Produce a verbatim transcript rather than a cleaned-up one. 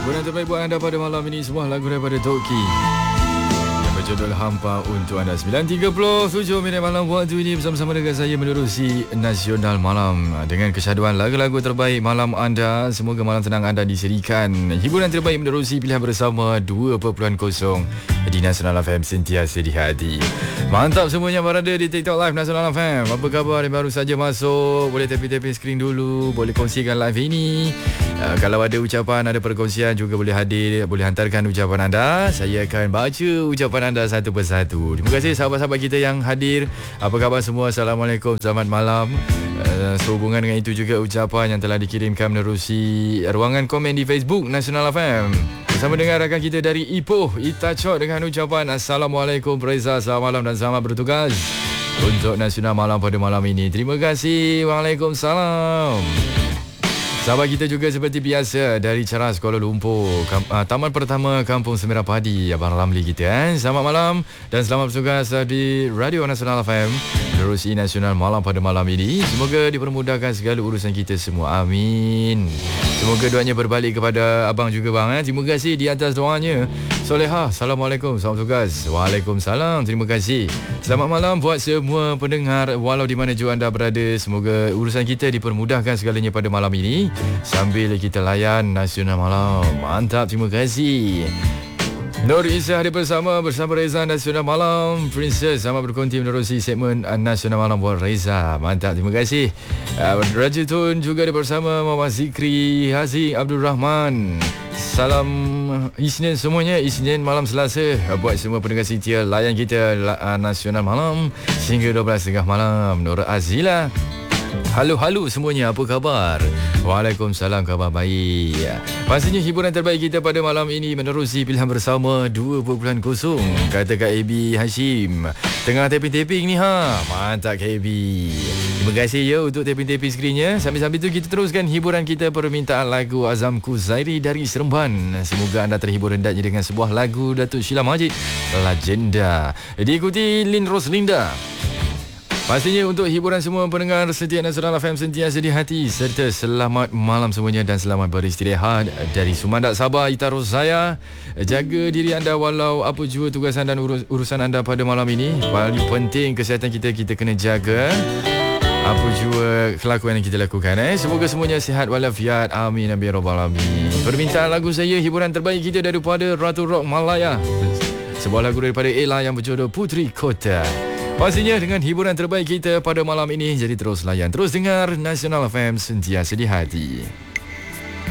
Hiburan terbaik buat anda pada malam ini, sebuah lagu daripada Toki yang berjudul Hampa untuk anda. Sembilan tiga puluh tujuh minit malam waktu ini bersama-sama dengan saya menerusi Nasional Malam dengan kesyaduan lagu-lagu terbaik malam anda. Semoga malam tenang anda disediakan hiburan terbaik menerusi pilihan bersama dua perpuluhan kosong di Nasional F M, sentiasa di hati. Mantap semuanya berada di TikTok Live Nasional F M. Apa khabar yang baru saja masuk? Boleh tapping-tapping skrin dulu, boleh kongsikan live ini. Uh, kalau ada ucapan, ada perkongsian juga boleh hadir, boleh hantarkan ucapan anda. Saya akan baca ucapan anda satu persatu. Terima kasih sahabat-sahabat kita yang hadir. Apa khabar semua? Assalamualaikum, selamat malam. Uh, sehubungan dengan itu juga ucapan yang telah dikirimkan menerusi ruangan komen di Facebook Nasional F M. Bersama dengan rakan kita dari Ipoh, Itacot, dengan ucapan Assalamualaikum Reza, selamat malam dan selamat bertugas untuk Nasional Malam pada malam ini. Terima kasih. Waalaikumsalam. Sahabat kita juga seperti biasa dari Ceras, Kuala Lumpur, Kam- uh, Taman Pertama Kampung Semerah Padi, Abang Ramli kita. Eh? Selamat malam dan selamat bertugas di Radio Nasional F M, menerusi Nasional Malam pada malam ini. Semoga dipermudahkan segala urusan kita semua. Amin. Semoga doanya berbalik kepada abang juga bang. Eh? Terima kasih di atas doanya. Soleha, Assalamualaikum, selamat bertugas. Waalaikumsalam, terima kasih. Selamat malam buat semua pendengar walau di mana jua anda berada. Semoga urusan kita dipermudahkan segalanya pada malam ini sambil kita layan Nasional Malam. Mantap, terima kasih. Nur Isa hadir bersama bersama Reza Nasional Malam. Princess sama berkonti menerusi segmen Nasional Malam buat Reza. Mantap, terima kasih. uh, Raja Tun juga ada bersama Muhammad Zikri, Haziq Abdul Rahman. Salam Isnin semuanya, Isnin malam Selasa. Buat semua pendengar setia layan kita uh, Nasional Malam sehingga dua belas tiga puluh malam. Nur Azila, halo-halo semuanya, apa khabar? Waalaikumsalam, khabar baik. Pastinya hiburan terbaik kita pada malam ini menerusi pilihan bersama dua perpuluhan kosong. Kata Kak A B Hashim, tengah tapping-tapping ni ha. Mantap Kak A B. Terima kasih ya untuk tapping-tapping skrinnya. Sambil-sambil tu kita teruskan hiburan kita, permintaan lagu Azamku Zairi dari Seremban. Semoga anda terhibur hendaknya dengan sebuah lagu Datuk Sheila Majid, Legenda. Diikuti Lin Roslinda. Pastinya untuk hiburan semua pendengar setia Nasional F M, sentiasa di hati, serta selamat malam semuanya dan selamat beristirahat dari Sumandak Sabah, Itarus saya. Jaga diri anda walau apa jua tugasan dan urus- urusan anda pada malam ini. Paling penting kesihatan kita, kita kena jaga apa jua kelakuan yang kita lakukan. Eh? Semoga semuanya sihat walafiat. Amin, amin, rabbal alamin. Permintaan lagu saya, hiburan terbaik kita daripada Ratu Rock Malaya. Sebuah lagu daripada Ella yang berjudul Putri Kota. Pastinya dengan hiburan terbaik kita pada malam ini. Jadi terus layan, terus dengar Nasional F M, sentiasa di hati.